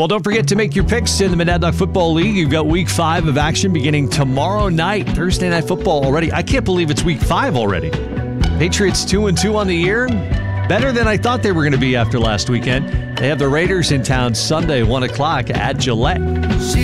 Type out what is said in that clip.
Well, don't forget to make your picks in the Monadnock Football League. You've got Week 5 of action beginning tomorrow night. Thursday Night Football already. I can't believe it's Week 5 already. Patriots 2-2 on the year. Better than I thought they were going to be after last weekend. They have the Raiders in town Sunday, 1 o'clock at Gillette.